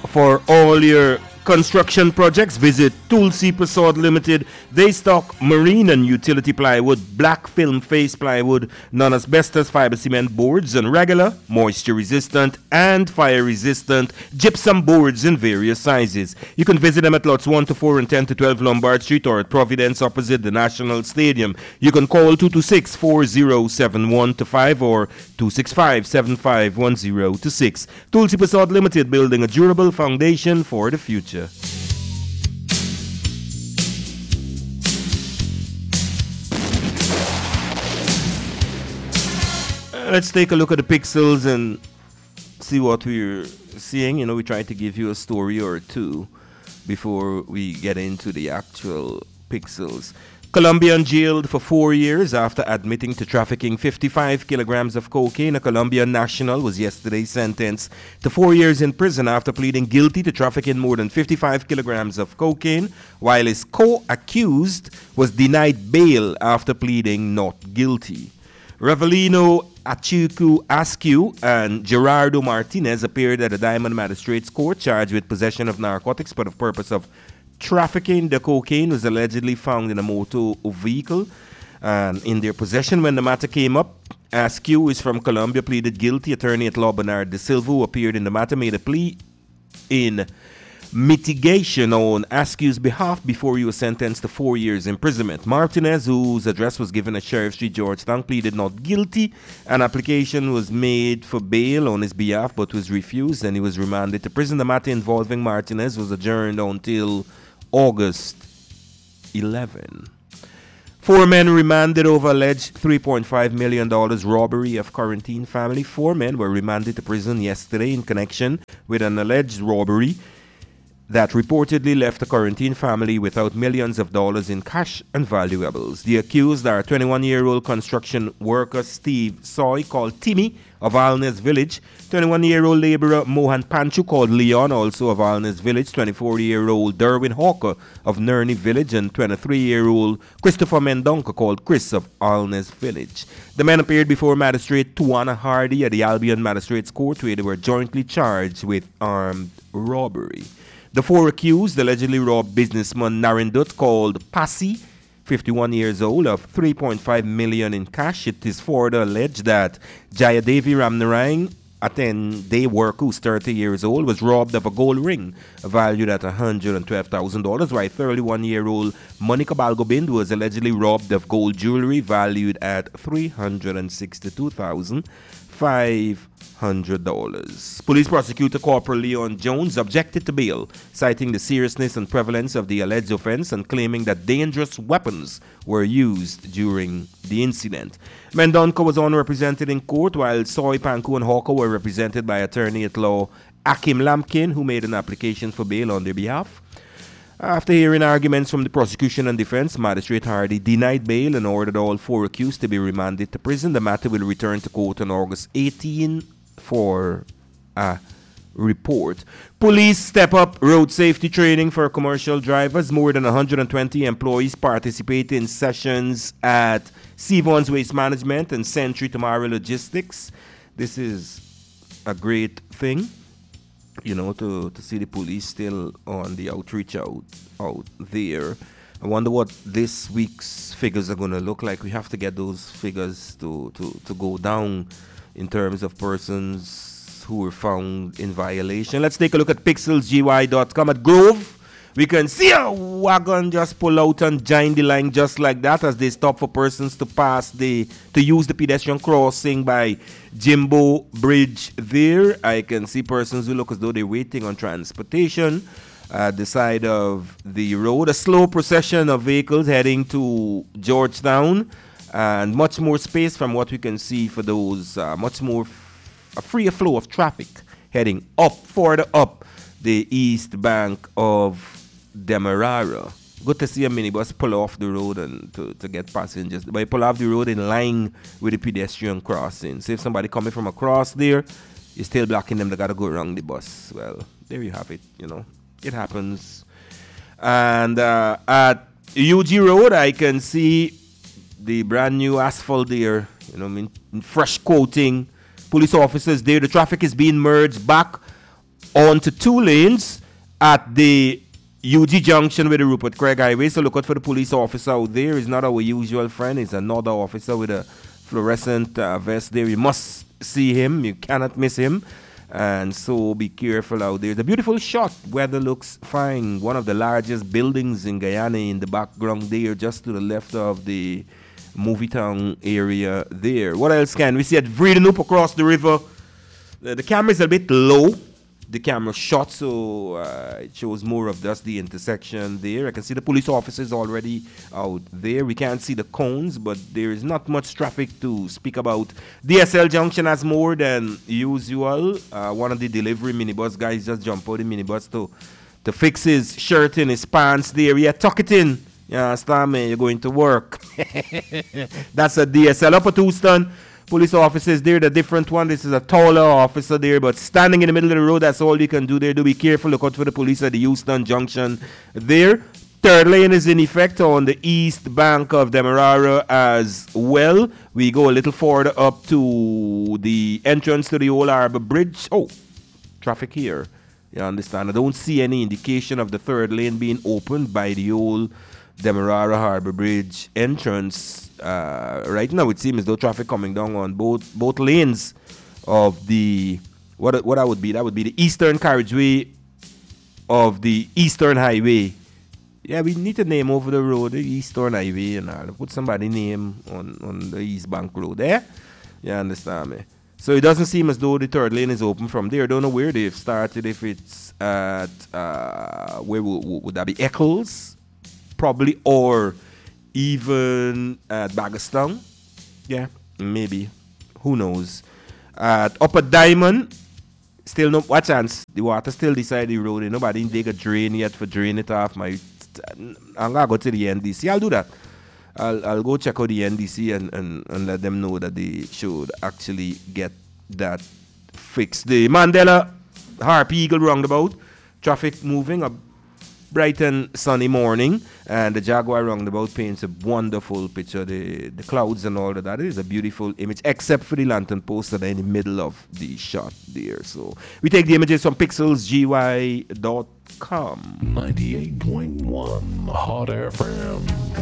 For all your construction projects, visit Tulsi Prasad Limited. They stock marine and utility plywood, black film face plywood, non-asbestos fiber cement boards, and regular, moisture resistant, and fire resistant gypsum boards in various sizes. You can visit them at lots 1 to 4 and 10 to 12 Lombard Street or at Providence opposite the National Stadium. You can call 226-4071-5 or 265-7510-6. Tulsi Prasad Limited, building a durable foundation for the future. Let's take a look at the pixels and see what we're seeing. You know, we try to give you a story or two before we get into the actual pixels. Colombian jailed for 4 years after admitting to trafficking 55 kilograms of cocaine. A Colombian national was yesterday sentenced to 4 years in prison after pleading guilty to trafficking more than 55 kilograms of cocaine, while his co-accused was denied bail after pleading not guilty. Revelino Achuku Askew and Gerardo Martinez appeared at the Diamond Magistrates Court charged with possession of narcotics for the purpose of trafficking. The cocaine was allegedly found in a motor vehicle and in their possession when the matter came up. Askew is from Colombia, pleaded guilty. Attorney at law Bernard De Silva, who appeared in the matter, made a plea in mitigation on Askew's behalf before he was sentenced to 4 years imprisonment. Martinez, whose address was given at Sheriff Street, Georgetown, pleaded not guilty. An application was made for bail on his behalf but was refused and he was remanded to prison. The matter involving Martinez was adjourned until August 11. 4 men remanded over alleged $3.5 million robbery of quarantine family. 4 men were remanded to prison yesterday in connection with an alleged robbery that reportedly left the quarantine family without millions of dollars in cash and valuables. The accused are 21-year-old construction worker Steve Soy, called Timmy, of Alnes Village, 21-year-old laborer Mohan Panchu, called Leon, also of Alnes Village, 24-year-old Derwin Hawker of Nerney Village, and 23-year-old Christopher Mendonca, called Chris, of Alnes Village. The men appeared before Magistrate Tuana Hardy at the Albion Magistrates Court, where they were jointly charged with armed robbery. The 4 accused allegedly robbed businessman Narendut, called Pasi, 51 years old, of $3.5 million in cash. It is further alleged that Jayadevi Ramnarine, a 10-day worker who's 30 years old, was robbed of a gold ring valued at $112,000, while 31-year-old Monica Balgobind was allegedly robbed of gold jewelry valued at $362,500. Police prosecutor Corporal Leon Jones objected to bail, citing the seriousness and prevalence of the alleged offense and claiming that dangerous weapons were used during the incident. Mendonca was unrepresented in court, while Soy, Panku, and Hawker were represented by attorney at law Akim Lampkin, who made an application for bail on their behalf. After hearing arguments from the prosecution and defense, Magistrate Hardy denied bail and ordered all 4 accused to be remanded to prison. The matter will return to court on August 18 for a report. Police step up road safety training for commercial drivers. More than 120 employees participate in sessions at Sevon's Waste Management and Century Tomorrow Logistics. This is a great thing, you know, to see the police still on the outreach out there. I wonder what this week's figures are going to look like. We have to get those figures to go down in terms of persons who were found in violation. Let's take a look at pixelsgy.com. At Grove, we can see a wagon just pull out and join the line just like that as they stop for persons to use the pedestrian crossing by Jimbo Bridge there. I can see persons who look as though they're waiting on transportation at the side of the road. A slow procession of vehicles heading to Georgetown, and much more space from what we can see for those, much more a freer flow of traffic heading further up the east bank of Demerara. Good to see a minibus pull off the road and to get passengers. But pull off the road in line with the pedestrian crossing. So if somebody coming from across there, you're still blocking them, they gotta go around the bus. Well, there you have it, you know. It happens. And at UG Road, I can see the brand new asphalt there, you know, fresh coating. Police officers there. The traffic is being merged back onto 2 lanes at the UG junction with the Rupert Craig Highway. So look out for the police officer out there. He's not our usual friend. He's another officer with a fluorescent vest there. You must see him. You cannot miss him. And so be careful out there. It's a beautiful shot. Weather looks fine. One of the largest buildings in Guyana in the background there, just to the left of the Movie Town area there. What else can we see? At Vreedenup across the river. The camera is a bit low. The camera shot, so it shows more of just the intersection there. I can see the police officers already out there. We can't see the cones, but there is not much traffic to speak about. DSL Junction has more than usual. One of the delivery minibus guys just jumped out the minibus to fix his shirt and his pants there. Yeah, tuck it in. Yeah, understand me? You're going to work. That's a DSL. Up at Houston. Police officers there, the different one. This is a taller officer there, but standing in the middle of the road, that's all you can do there. Do be careful. Look out for the police at the Houston Junction there. 3rd lane is in effect on the east bank of Demerara as well. We go a little further up to the entrance to the Old Harbor Bridge. Oh, traffic here. You understand? I don't see any indication of the 3rd lane being opened by the Old Demerara Harbor Bridge entrance. Right now, it seems as though traffic coming down on both lanes of the what that would be the eastern carriageway of the Eastern Highway. Yeah, we need to name over the road the Eastern Highway and all. Put somebody's name on the East Bank Road there. You understand me? So it doesn't seem as though the 3rd lane is open from there. I don't know where they've started. If it's at where would that be? Eccles, probably, or even at Baggstown. Yeah, maybe. Who knows? At Upper Diamond, still no what chance. The water still beside the road. Nobody dig a drain yet for drain it off. I'm gonna go to the NDC. I'll do that. I'll go check out the NDC and let them know that they should actually get that fixed. The Mandela Harp Eagle roundabout, traffic moving up. Bright and sunny morning, and the Jaguar roundabout paints a wonderful picture. The clouds and all of that. It is a beautiful image, except for the lantern post that are in the middle of the shot there. So we take the images from pixelsgy.com. 98.1 Hot FM.